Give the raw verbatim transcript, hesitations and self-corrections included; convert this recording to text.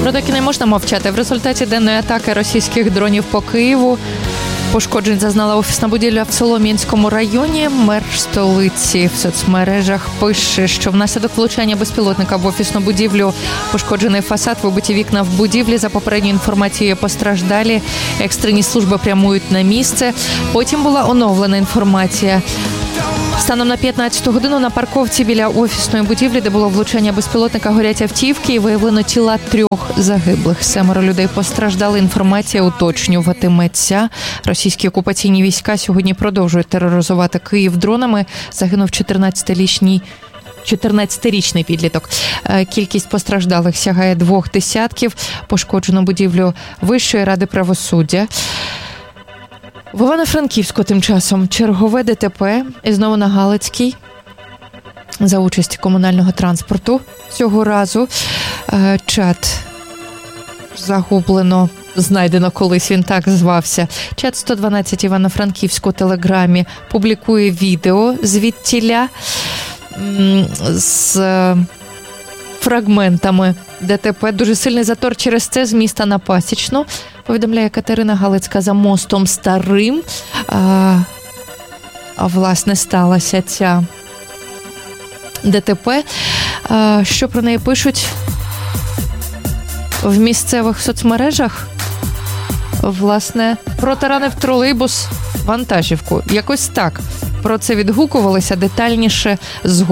Про таке не можна мовчати. В результаті денної атаки російських дронів по Києву пошкоджень зазнала офісна будівля в Солом'янському районі. Мер столиці в соцмережах пише, що внаслідок влучання безпілотника в офісну будівлю пошкоджений фасад, вибиті вікна в будівлі. За попередньою інформацією, постраждалі. Екстрені служби прямують на місце. Потім була оновлена інформація. Станом на п'ятнадцяту годину на парковці біля офісної будівлі, де було влучання безпілотника, горять автівки і виявлено тіла трьох загиблих. Семеро людей постраждали. Інформація уточнюватиметься. Російські окупаційні війська сьогодні продовжують тероризувати Київ дронами. Загинув чотирнадцятирічний чотирнадцятирічний підліток. Кількість постраждалих сягає двох десятків. Пошкоджено будівлю Вищої ради правосуддя. В Івано-Франківську тим часом чергове ДТП, і знову на Галицькій, за участі комунального транспорту. Цього разу чат загублено, знайдено колись, він так звався. Чат сто дванадцять Івано-Франківську телеграмі публікує відео звідтіля з фрагментами ДТП. Дуже сильний затор через це з міста на Пасічну. Повідомляє Катерина Галицька за мостом Старим. А, а власне, сталася ця ДТП. А, що про неї пишуть в місцевих соцмережах? Власне, протаранив тролейбус вантажівку. Якось так про це відгукувалися, детальніше згодом.